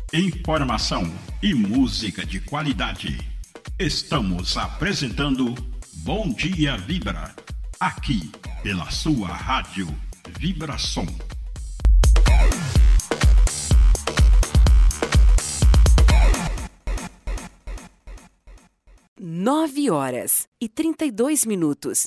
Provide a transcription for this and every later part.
Informação e música de qualidade. Estamos apresentando Bom Dia Vibra, aqui pela sua rádio Vibração. 9h32.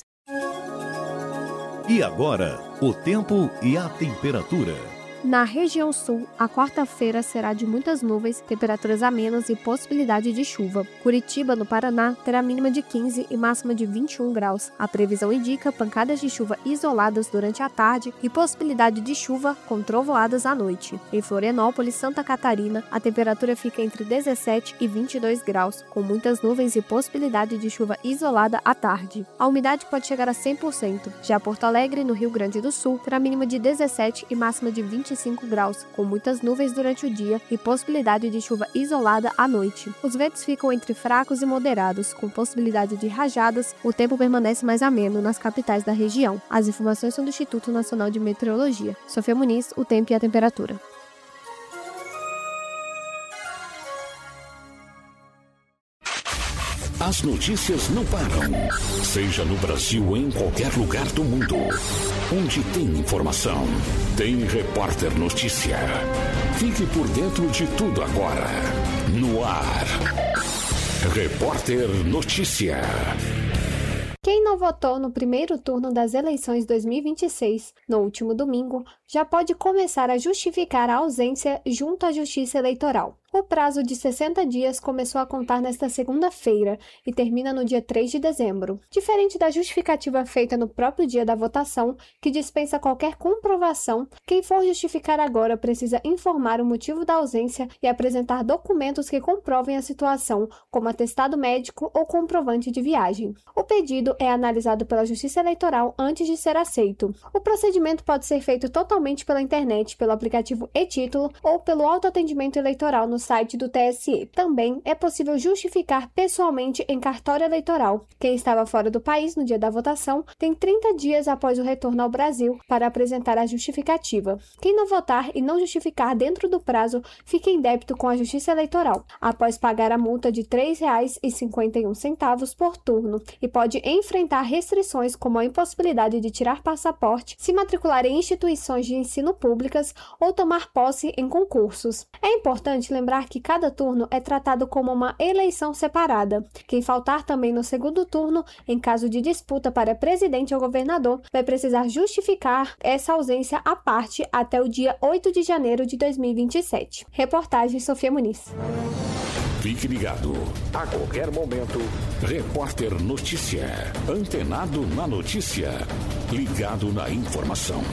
E agora, o tempo e a temperatura. Na região sul, a quarta-feira será de muitas nuvens, temperaturas amenas e possibilidade de chuva. Curitiba, no Paraná, terá mínima de 15 e máxima de 21 graus. A previsão indica pancadas de chuva isoladas durante a tarde e possibilidade de chuva com trovoadas à noite. Em Florianópolis, Santa Catarina, a temperatura fica entre 17 e 22 graus, com muitas nuvens e possibilidade de chuva isolada à tarde. A umidade pode chegar a 100%. Já Porto Alegre, no Rio Grande do Sul, terá mínima de 17 e máxima de 25 graus, com muitas nuvens durante o dia e possibilidade de chuva isolada à noite. Os ventos ficam entre fracos e moderados, com possibilidade de rajadas. O tempo permanece mais ameno nas capitais da região. As informações são do Instituto Nacional de Meteorologia. Sofia Muniz, o tempo e a temperatura. As notícias não param. Seja no Brasil ou em qualquer lugar do mundo. Onde tem informação, tem Repórter Notícia. Fique por dentro de tudo agora. No ar. Repórter Notícia. Quem não votou no primeiro turno das eleições 2026, no último domingo, já pode começar a justificar a ausência junto à Justiça Eleitoral. O prazo de 60 dias começou a contar nesta segunda-feira e termina no dia 3 de dezembro. Diferente da justificativa feita no próprio dia da votação, que dispensa qualquer comprovação, quem for justificar agora precisa informar o motivo da ausência e apresentar documentos que comprovem a situação, como atestado médico ou comprovante de viagem. O pedido é analisado pela Justiça Eleitoral antes de ser aceito. O procedimento pode ser feito totalmente pela internet, pelo aplicativo e-Título ou pelo autoatendimento eleitoral no site do TSE. Também é possível justificar pessoalmente em cartório eleitoral. Quem estava fora do país no dia da votação tem 30 dias após o retorno ao Brasil para apresentar a justificativa. Quem não votar e não justificar dentro do prazo fica em débito com a Justiça Eleitoral, após pagar a multa de R$ 3,51 por turno e pode enfrentar restrições como a impossibilidade de tirar passaporte, se matricular em instituições de ensino públicas ou tomar posse em concursos. É importante lembrar que cada turno é tratado como uma eleição separada. Quem faltar também no segundo turno, em caso de disputa para presidente ou governador, vai precisar justificar essa ausência à parte até o dia 8 de janeiro de 2027. Reportagem Sofia Muniz. Fique ligado. A qualquer momento, Repórter Notícia. Antenado na notícia. Ligado na informação.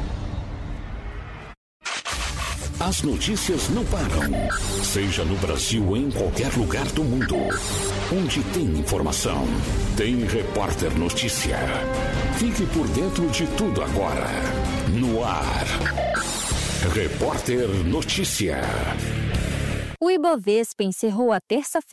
As notícias não param. Seja no Brasil ou em qualquer lugar do mundo. Onde tem informação, tem Repórter Notícia. Fique por dentro de tudo agora. No ar. Repórter Notícia. O Ibovespa encerrou a terça-feira